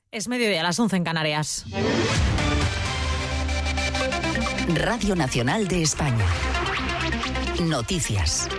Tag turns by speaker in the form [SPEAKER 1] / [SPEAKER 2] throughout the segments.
[SPEAKER 1] Es mediodía, a las 11 en Canarias.
[SPEAKER 2] Radio Nacional de España. Noticias.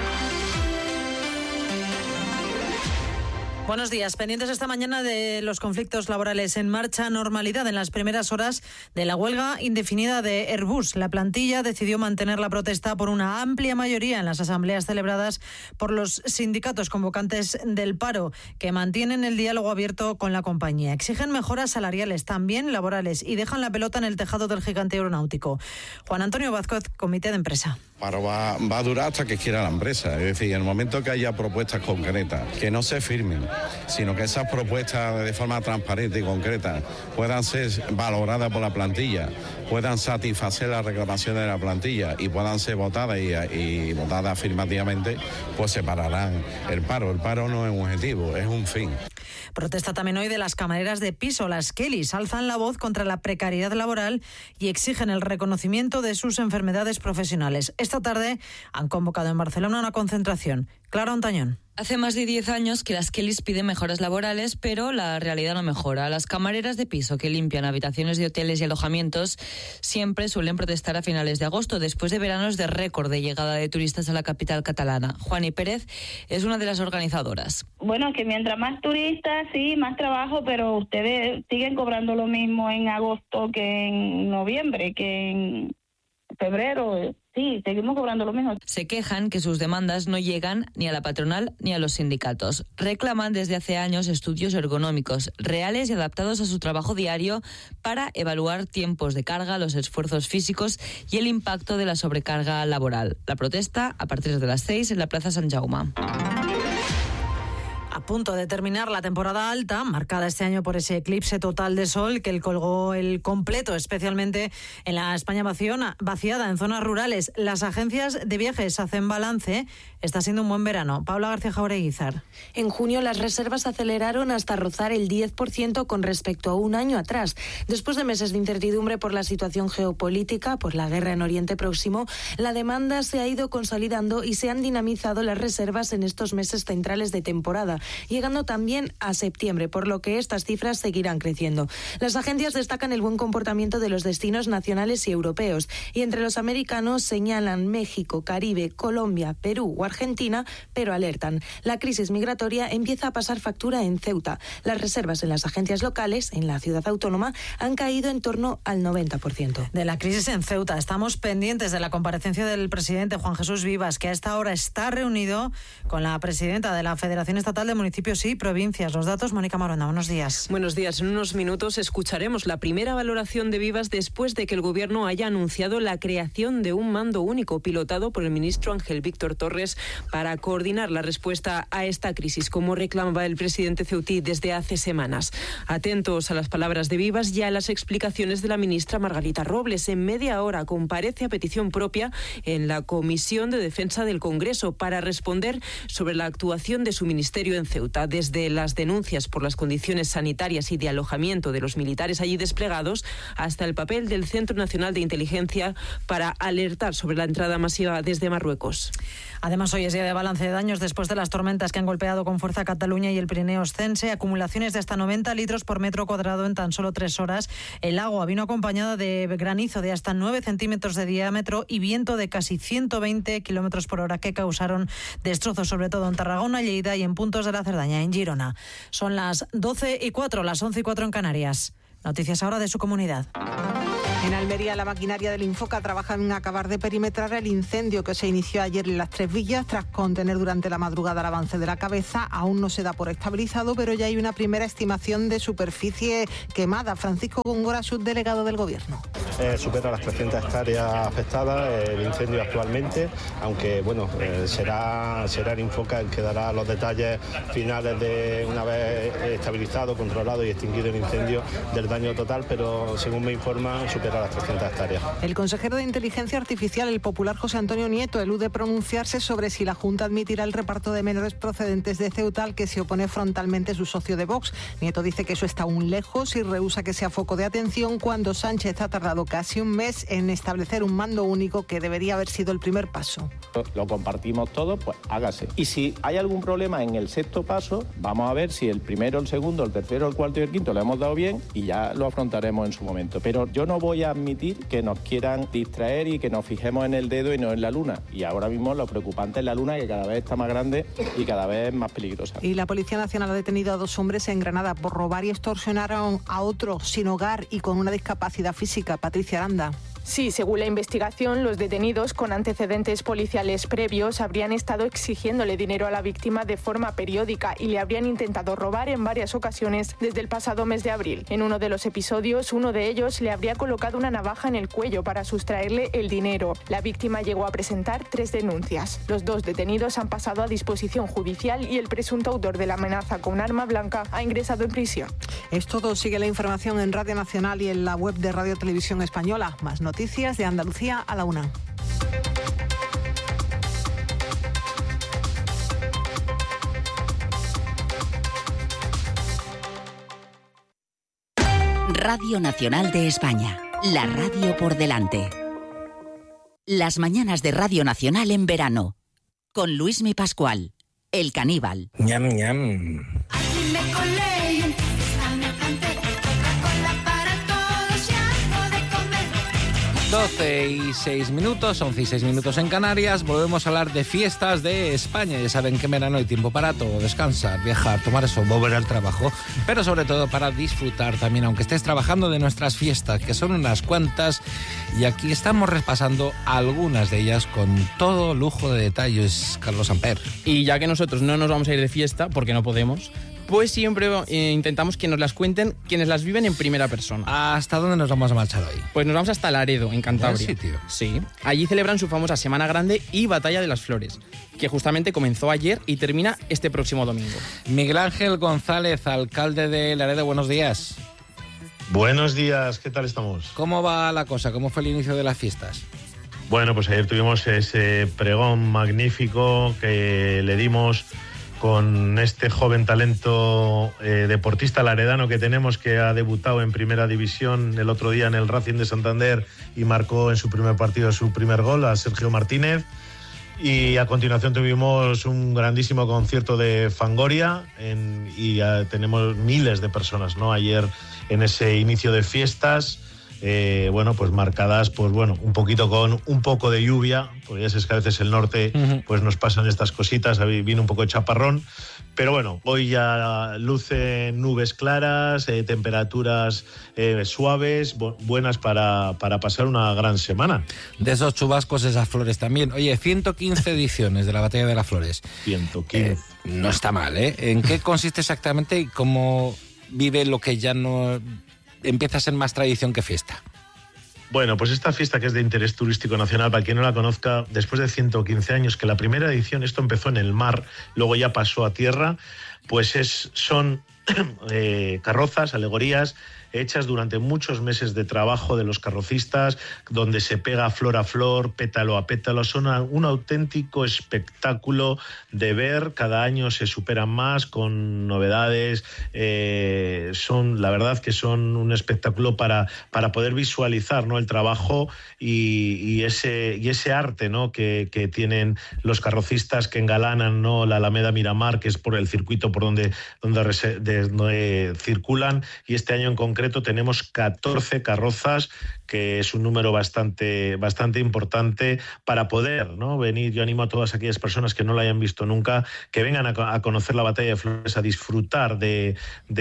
[SPEAKER 1] Buenos días. Pendientes esta mañana de los conflictos laborales en marcha, normalidad en las primeras horas de la huelga indefinida de Airbus. La plantilla decidió mantener la protesta por una amplia mayoría en las asambleas celebradas por los sindicatos convocantes del paro, que mantienen el diálogo abierto con la compañía. Exigen mejoras salariales, también laborales, y dejan la pelota en el tejado del gigante aeronáutico. Juan Antonio Vázquez, Comité de Empresa.
[SPEAKER 3] Paro va a durar hasta que quiera la empresa. Es decir, en el momento que haya propuestas concretas, que no se firmen, sino que esas propuestas de forma transparente y concreta puedan ser valoradas por la plantilla, puedan satisfacer las reclamaciones de la plantilla y puedan ser votadas y votadas afirmativamente, pues se pararán el paro. El paro no es un objetivo, es un fin.
[SPEAKER 1] Protesta también hoy de las camareras de piso. Las Kellys alzan la voz contra la precariedad laboral y exigen el reconocimiento de sus enfermedades profesionales. Esta tarde han convocado en Barcelona una concentración. Clara Ontañón.
[SPEAKER 4] Hace más de 10 años que las Kellys piden mejoras laborales, pero la realidad no mejora. Las camareras de piso que limpian habitaciones de hoteles y alojamientos siempre suelen protestar a finales de agosto, después de veranos de récord de llegada de turistas a la capital catalana. Juani Pérez es una de las organizadoras.
[SPEAKER 5] Bueno, que mientras más turistas, sí, más trabajo, pero ustedes siguen cobrando lo mismo en agosto que en noviembre, que en febrero. Sí, seguimos cobrando lo mismo.
[SPEAKER 4] Se quejan que sus demandas no llegan ni a la patronal ni a los sindicatos. Reclaman desde hace años estudios ergonómicos, reales y adaptados a su trabajo diario, para evaluar tiempos de carga, los esfuerzos físicos y el impacto de la sobrecarga laboral. La protesta a partir de las 6 en la Plaza Sant Jaume.
[SPEAKER 1] A punto de terminar la temporada alta, marcada este año por ese eclipse total de sol que colgó el completo, especialmente en la España vaciada, en zonas rurales. Las agencias de viajes hacen balance. Está siendo un buen verano. Paula García Jaureguizar.
[SPEAKER 6] En junio las reservas aceleraron hasta rozar el 10% con respecto a un año atrás. Después de meses de incertidumbre por la situación geopolítica, por la guerra en Oriente Próximo, la demanda se ha ido consolidando y se han dinamizado las reservas en estos meses centrales de temporada, llegando también a septiembre, por lo que estas cifras seguirán creciendo. Las agencias destacan el buen comportamiento de los destinos nacionales y europeos, y entre los americanos señalan México, Caribe, Colombia, Perú o Argentina, pero alertan: la crisis migratoria empieza a pasar factura en Ceuta. Las reservas en las agencias locales, en la ciudad autónoma, han caído en torno al 90%.
[SPEAKER 1] De la crisis en Ceuta, estamos pendientes de la comparecencia del presidente Juan Jesús Vivas, que a esta hora está reunido con la presidenta de la Federación Estatal de Municipios y Provincias. Los datos, Mónica Marona, buenos días.
[SPEAKER 7] Buenos días. En unos minutos escucharemos la primera valoración de Vivas después de que el Gobierno haya anunciado la creación de un mando único pilotado por el ministro Ángel Víctor Torres para coordinar la respuesta a esta crisis, como reclamaba el presidente ceutí desde hace semanas. Atentos a las palabras de Vivas y a las explicaciones de la ministra Margarita Robles. En media hora comparece a petición propia en la Comisión de Defensa del Congreso para responder sobre la actuación de su ministerio en Ceuta, desde las denuncias por las condiciones sanitarias y de alojamiento de los militares allí desplegados hasta el papel del Centro Nacional de Inteligencia para alertar sobre la entrada masiva desde Marruecos.
[SPEAKER 1] Además, hoy es día de balance de daños después de las tormentas que han golpeado con fuerza Cataluña y el Pirineo Oscense. Acumulaciones de hasta 90 litros por metro cuadrado en tan solo 3 horas. El agua vino acompañada de granizo de hasta 9 centímetros de diámetro y viento de casi 120 kilómetros por hora que causaron destrozos, sobre todo en Tarragona, Lleida y en puntos de la Cerdaña, en Girona. Son las 12:04, las 11:04 en Canarias. Noticias ahora de su comunidad.
[SPEAKER 8] En Almería, la maquinaria del Infoca trabaja en acabar de perimetrar el incendio que se inició ayer en Las Tres Villas tras contener durante la madrugada el avance de la cabeza. Aún no se da por estabilizado, pero ya hay una primera estimación de superficie quemada. Francisco Góngora, subdelegado del Gobierno.
[SPEAKER 9] Supera las 300 hectáreas afectadas el incendio actualmente, aunque bueno, será el Infoca el que dará los detalles finales de una vez estabilizado, controlado y extinguido el incendio del daño total, pero según me informan, supera supera las 300 hectáreas.
[SPEAKER 8] El consejero de Inteligencia Artificial, el popular José Antonio Nieto, elude pronunciarse sobre si la Junta admitirá el reparto de menores procedentes de Ceuta, al que se opone frontalmente su socio de Vox. Nieto dice que eso está aún lejos y rehúsa que sea foco de atención cuando Sánchez ha tardado casi un mes en establecer un mando único que debería haber sido el primer paso.
[SPEAKER 10] Lo compartimos todos, pues hágase. Y si hay algún problema en el sexto paso, vamos a ver si el primero, el segundo, el tercero, el cuarto y el quinto lo hemos dado bien y ya lo afrontaremos en su momento. Pero yo no voy a admitir que nos quieran distraer y que nos fijemos en el dedo y no en la luna. Y ahora mismo lo preocupante es la luna, que cada vez está más grande y cada vez más peligrosa.
[SPEAKER 8] Y la Policía Nacional ha detenido a 2 hombres en Granada por robar y extorsionar a otro sin hogar y con una discapacidad física. Patricia Aranda.
[SPEAKER 11] Sí, según la investigación, los detenidos con antecedentes policiales previos habrían estado exigiéndole dinero a la víctima de forma periódica y le habrían intentado robar en varias ocasiones desde el pasado mes de abril. En uno de los episodios, uno de ellos le habría colocado una navaja en el cuello para sustraerle el dinero. La víctima llegó a presentar 3 denuncias. Los 2 detenidos han pasado a disposición judicial y el presunto autor de la amenaza con arma blanca ha ingresado en prisión.
[SPEAKER 8] Es todo. Sigue la información en Radio Nacional y en la web de Radio Televisión Española. Más noticias de Andalucía a la 1.
[SPEAKER 2] Radio Nacional de España, la radio por delante. Las mañanas de Radio Nacional en verano, con Luismi Pascual, el caníbal.
[SPEAKER 12] Ñam, ñam. 12 y 6 minutos, 11 y 6 minutos en Canarias. Volvemos a hablar de fiestas de España. Ya saben que en verano hay tiempo para todo: descansar, viajar, tomar el sol, volver al trabajo, pero sobre todo para disfrutar también, aunque estés trabajando, de nuestras fiestas, que son unas cuantas, y aquí estamos repasando algunas de ellas con todo lujo de detalles, Carlos Amper.
[SPEAKER 13] Y ya que nosotros no nos vamos a ir de fiesta, porque no podemos, pues siempre intentamos que nos las cuenten quienes las viven en primera persona.
[SPEAKER 12] ¿Hasta dónde nos vamos a marchar hoy?
[SPEAKER 13] Pues nos vamos hasta Laredo, en Cantabria.
[SPEAKER 12] ¿Buen sitio?
[SPEAKER 13] Sí. Allí celebran su famosa Semana Grande y Batalla de las Flores, que justamente comenzó ayer y termina este próximo domingo.
[SPEAKER 12] Miguel Ángel González, alcalde de Laredo, buenos días.
[SPEAKER 14] Buenos días, ¿qué tal estamos?
[SPEAKER 12] ¿Cómo va la cosa? ¿Cómo fue el inicio de las fiestas?
[SPEAKER 14] Bueno, pues ayer tuvimos ese pregón magnífico que le dimos con este joven talento deportista laredano que tenemos, que ha debutado en Primera División el otro día en el Racing de Santander y marcó en su primer partido su primer gol, a Sergio Martínez. Y a continuación tuvimos un grandísimo concierto de Fangoria y tenemos miles de personas, ¿no?, ayer en ese inicio de fiestas. Bueno, pues marcadas, pues bueno, un poquito con un poco de lluvia, porque ya sabes que a veces el norte pues nos pasan estas cositas, vino un poco de chaparrón, pero bueno, hoy ya luce nubes claras, temperaturas suaves, buenas para pasar una gran semana.
[SPEAKER 12] De esos chubascos, esas flores también. Oye, 115 ediciones de la Batalla de las Flores.
[SPEAKER 14] 115.
[SPEAKER 12] No está mal, ¿eh? ¿En qué consiste exactamente y cómo vive lo que ya no empieza a ser más tradición que fiesta?
[SPEAKER 14] Bueno, pues esta fiesta, que es de interés turístico nacional, para quien no la conozca, después de 115 años, que la primera edición, esto empezó en el mar, luego ya pasó a tierra, pues son carrozas, alegorías, hechas durante muchos meses de trabajo de los carrocistas, donde se pega flor a flor, pétalo a pétalo. Son un auténtico espectáculo de ver. Cada año se superan más con novedades. La verdad que son un espectáculo para poder visualizar, ¿no?, el trabajo y ese arte, ¿no?, que tienen los carrocistas, que engalanan, ¿no?, la Alameda Miramar, que es por el circuito por donde circulan. Y este año en concreto tenemos 14 carrozas, que es un número bastante importante para poder, ¿no?, venir. Yo animo a todas aquellas personas que no la hayan visto nunca, que vengan a conocer la Batalla de Flores, a disfrutar de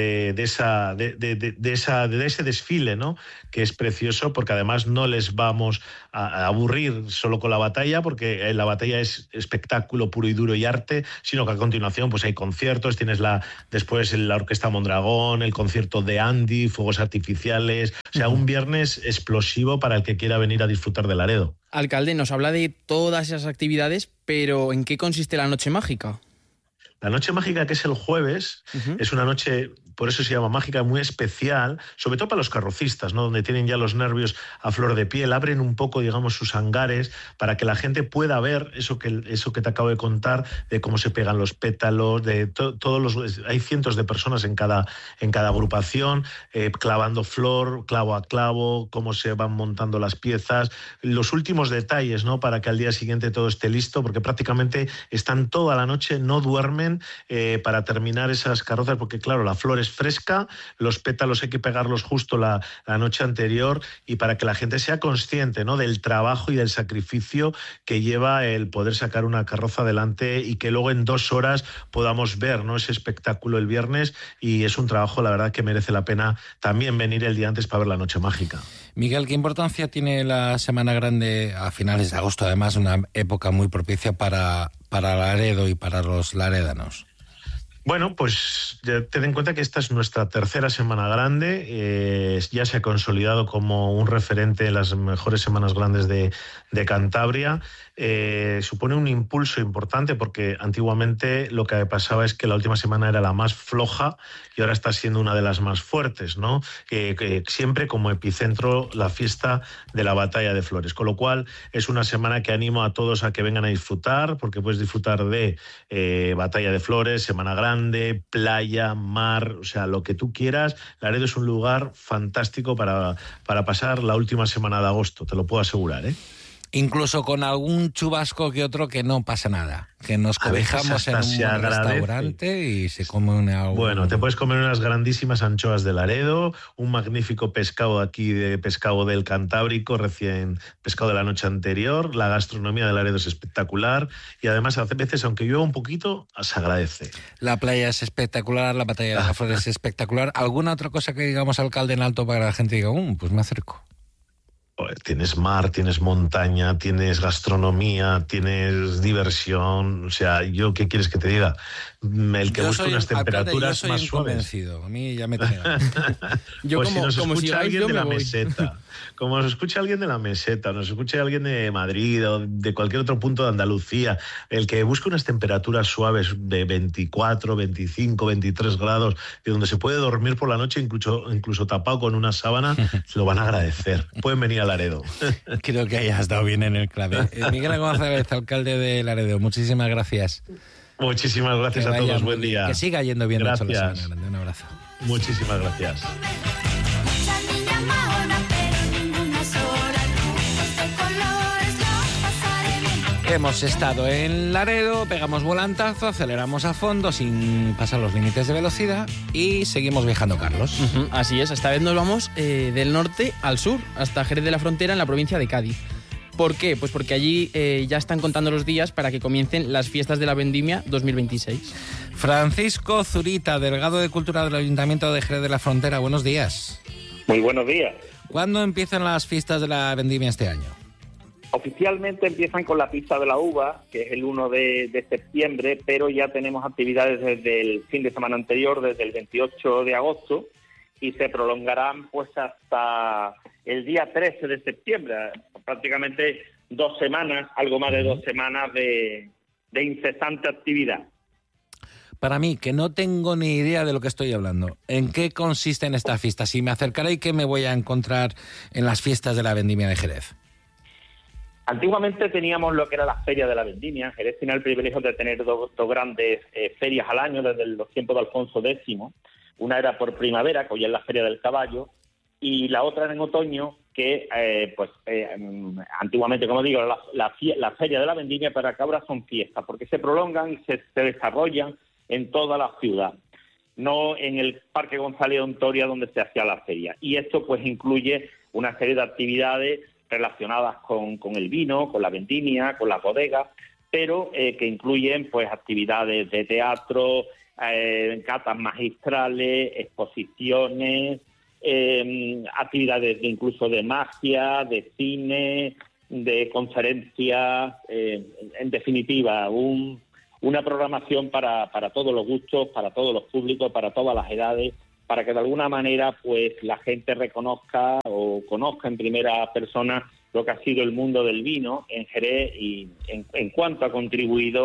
[SPEAKER 14] ese desfile, ¿no?, que es precioso, porque además no les vamos a aburrir solo con la batalla, porque la batalla es espectáculo puro y duro y arte, sino que a continuación pues hay conciertos, tienes después la Orquesta Mondragón, el concierto de Andy, fuegos artificiales, o sea, un viernes explosivo para el que quiera venir a disfrutar de Laredo.
[SPEAKER 13] Alcalde, nos habla de todas esas actividades, pero ¿en qué consiste la Noche Mágica?
[SPEAKER 14] La noche mágica, que es el jueves, es una noche, por eso se llama mágica, muy especial, sobre todo para los carrocistas, ¿no? Donde tienen ya los nervios a flor de piel, abren un poco, digamos, sus hangares para que la gente pueda ver eso que te acabo de contar, de cómo se pegan los pétalos, de hay cientos de personas en cada agrupación, clavando flor, clavo a clavo, cómo se van montando las piezas, los últimos detalles, ¿no? Para que al día siguiente todo esté listo, porque prácticamente están toda la noche, no duermen para terminar esas carrozas, porque claro, la flor es fresca, los pétalos hay que pegarlos justo la noche anterior, y para que la gente sea consciente, ¿no? Del trabajo y del sacrificio que lleva el poder sacar una carroza adelante, y que luego en 2 horas podamos ver, ¿no? Ese espectáculo el viernes, y es un trabajo, la verdad, que merece la pena también venir el día antes para ver la noche mágica.
[SPEAKER 12] Miguel, ¿qué importancia tiene la Semana Grande a finales de agosto? Además, una época muy propicia para Laredo y para los laredanos.
[SPEAKER 14] Bueno, pues ten en cuenta que esta es nuestra tercera Semana Grande, ya se ha consolidado como un referente en las mejores Semanas Grandes de Cantabria. Supone un impulso importante, porque antiguamente lo que pasaba es que la última semana era la más floja y ahora está siendo una de las más fuertes, ¿no? Que siempre como epicentro la fiesta de la Batalla de Flores, con lo cual es una semana que animo a todos a que vengan a disfrutar, porque puedes disfrutar de Batalla de Flores, Semana Grande, playa, mar, o sea, lo que tú quieras. Laredo es un lugar fantástico para pasar la última semana de agosto, te lo puedo asegurar, ¿eh?
[SPEAKER 12] Incluso con algún chubasco que otro, que no pasa nada, que nos cobijamos en un restaurante y se come una...
[SPEAKER 14] Bueno, te puedes comer unas grandísimas anchoas de Laredo, un magnífico pescado aquí, de pescado del Cantábrico, recién pescado de la noche anterior. La gastronomía de Laredo es espectacular, y además a veces, aunque llueva un poquito, se agradece.
[SPEAKER 12] La playa es espectacular, la Batalla de las Flores es espectacular. ¿Alguna otra cosa que digamos, alcalde, en alto para que la gente diga, pues me acerco?
[SPEAKER 14] Tienes mar, tienes montaña, tienes gastronomía, tienes diversión. O sea, ¿yo qué quieres que te diga? El que busca unas temperaturas más suaves.
[SPEAKER 12] A mí ya me tiene.
[SPEAKER 14] Pues si nos escucha alguien de la meseta, como nos escucha alguien de la meseta, nos escucha alguien de Madrid o de cualquier otro punto de Andalucía, el que busca unas temperaturas suaves de 24, 25, 23 grados, y donde se puede dormir por la noche incluso tapado con una sábana, se lo van a agradecer. Pueden venir a Laredo.
[SPEAKER 12] Creo que hayas dado bien en el clave. Miguel González, alcalde de Laredo, muchísimas gracias.
[SPEAKER 14] Muchísimas gracias a todos, buen día.
[SPEAKER 12] Que siga yendo bien.
[SPEAKER 14] Gracias.
[SPEAKER 12] La Semana Grande. Un abrazo.
[SPEAKER 14] Muchísimas gracias.
[SPEAKER 12] Hemos estado en Laredo, pegamos volantazo, aceleramos a fondo sin pasar los límites de velocidad y seguimos viajando, Carlos.
[SPEAKER 13] Así es, esta vez nos vamos del norte al sur, hasta Jerez de la Frontera, en la provincia de Cádiz. ¿Por qué? Pues porque allí ya están contando los días para que comiencen las fiestas de la Vendimia 2026.
[SPEAKER 12] Francisco Zurita, delegado de Cultura del Ayuntamiento de Jerez de la Frontera, buenos días.
[SPEAKER 15] Muy buenos días.
[SPEAKER 12] ¿Cuándo empiezan las fiestas de la Vendimia este año?
[SPEAKER 15] Oficialmente empiezan con la pista de la uva, que es el 1 de septiembre, pero ya tenemos actividades desde el fin de semana anterior, desde el 28 de agosto, y se prolongarán pues hasta el día 13 de septiembre, prácticamente 2 semanas, algo más de 2 semanas de incesante actividad.
[SPEAKER 12] Para mí, que no tengo ni idea de lo que estoy hablando, ¿en qué consisten estas fiestas? Si me acercaré, ¿y qué me voy a encontrar en las fiestas de la Vendimia de Jerez?
[SPEAKER 15] Antiguamente teníamos lo que era la Feria de la Vendimia. Jerez tenía el privilegio de tener dos grandes ferias al año desde los tiempos de Alfonso X. Una era por primavera, que hoy es la Feria del Caballo, y la otra era en otoño, que antiguamente, como digo, la Feria de la Vendimia, pero que ahora son fiestas, porque se prolongan y se desarrollan en toda la ciudad, no en el Parque González de Ontoria donde se hacía la feria. Y esto pues incluye una serie de actividades relacionadas con el vino, con la vendimia, con las bodegas, pero que incluyen pues actividades de teatro, catas magistrales, exposiciones, actividades incluso de magia, de cine, de conferencias, en definitiva, una programación para todos los gustos, para todos los públicos, para todas las edades, para que de alguna manera pues la gente reconozca o conozca en primera persona lo que ha sido el mundo del vino en Jerez y en cuanto ha contribuido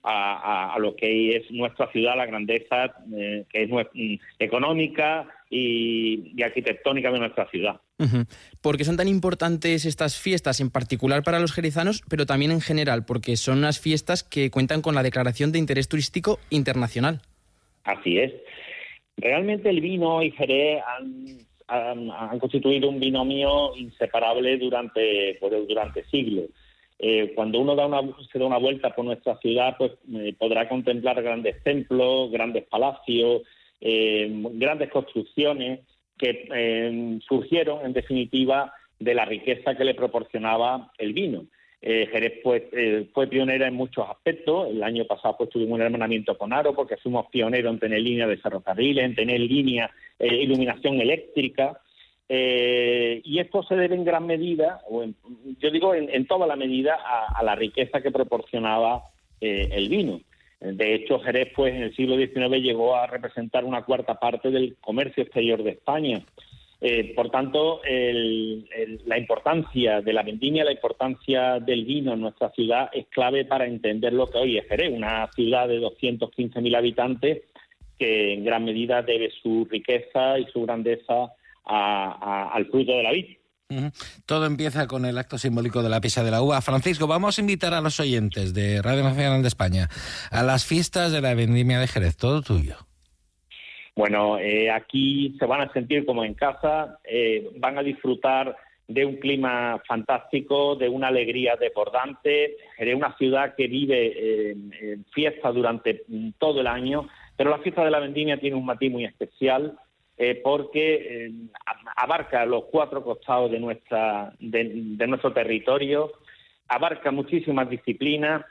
[SPEAKER 15] a lo que es nuestra ciudad, la grandeza que es económica y arquitectónica de nuestra ciudad.
[SPEAKER 13] ¿Por qué son tan importantes estas fiestas, en particular para los jerezanos, pero también en general? Porque son unas fiestas que cuentan con la Declaración de Interés Turístico Internacional.
[SPEAKER 15] Así es. Realmente el vino y Jerez han constituido un binomio inseparable durante siglos. Cuando uno se da una vuelta por nuestra ciudad, pues podrá contemplar grandes templos, grandes palacios, grandes construcciones que surgieron, en definitiva, de la riqueza que le proporcionaba el vino. Jerez fue pionera en muchos aspectos. El año pasado tuvimos un hermanamiento con Haro porque fuimos pioneros en tener líneas de ferrocarriles, en tener líneas iluminación eléctrica. Y esto se debe en gran medida, yo digo en toda la medida, a la riqueza que proporcionaba el vino. De hecho, Jerez en el siglo XIX llegó a representar una cuarta parte del comercio exterior de España. Por tanto, la importancia de la vendimia, la importancia del vino en nuestra ciudad es clave para entender lo que hoy es Jerez, una ciudad de 215.000 habitantes que en gran medida debe su riqueza y su grandeza al fruto de la vid.
[SPEAKER 12] Todo empieza con el acto simbólico de la Pisa de la Uva. Francisco, vamos a invitar a los oyentes de Radio Nacional de España a las fiestas de la vendimia de Jerez. Todo tuyo.
[SPEAKER 15] Bueno, aquí se van a sentir como en casa, van a disfrutar de un clima fantástico, de una alegría desbordante. Jerez es una ciudad que vive fiestas durante todo el año, pero la fiesta de la vendimia tiene un matiz muy especial porque abarca los cuatro costados de nuestro territorio, abarca muchísimas disciplinas,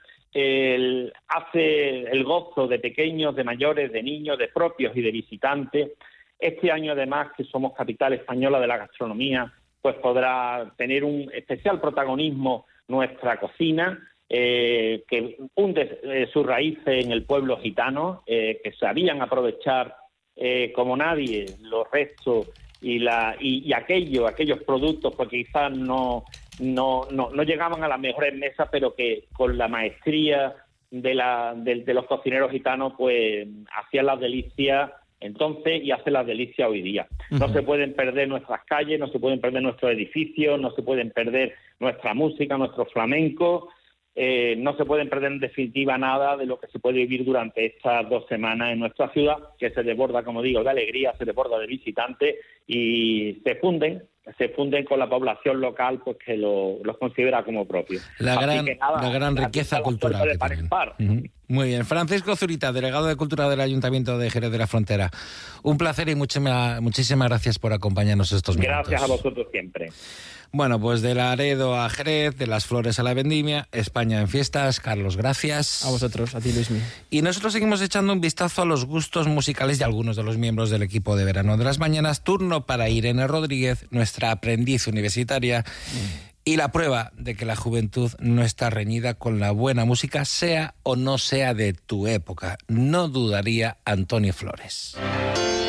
[SPEAKER 15] hace el gozo de pequeños, de mayores, de niños, de propios y de visitantes. Este año, además, que somos capital española de la gastronomía, pues podrá tener un especial protagonismo nuestra cocina, que hunde sus raíces en el pueblo gitano, que sabían aprovechar como nadie los restos y aquellos productos, porque quizás no llegaban a las mejores mesas, pero que con la maestría de los cocineros gitanos pues hacían las delicias entonces y hacen las delicias hoy día. No se pueden perder nuestras calles, no se pueden perder nuestros edificios, no se pueden perder nuestra música, nuestro flamenco. No se pueden perder en definitiva nada de lo que se puede vivir durante estas 2 semanas en nuestra ciudad, que se desborda, como digo, de alegría, se desborda de visitantes y se funden con la población local, pues que los considera como propios.
[SPEAKER 12] La gran riqueza cultural que tienen. Muy bien. Francisco Zurita, delegado de Cultura del Ayuntamiento de Jerez de la Frontera. Un placer y muchísimas gracias por acompañarnos estos minutos.
[SPEAKER 15] Gracias a vosotros siempre.
[SPEAKER 12] Bueno, pues de Laredo a Jerez, de las flores a la vendimia, España en fiestas. Carlos, gracias.
[SPEAKER 13] A vosotros, a ti, Luismi.
[SPEAKER 12] Y nosotros seguimos echando un vistazo a los gustos musicales de algunos de los miembros del equipo de Verano de las Mañanas. Turno para Irene Rodríguez, nuestra aprendiz universitaria, y la prueba de que la juventud no está reñida con la buena música, sea o no sea de tu época. No dudaría Antonio Flores.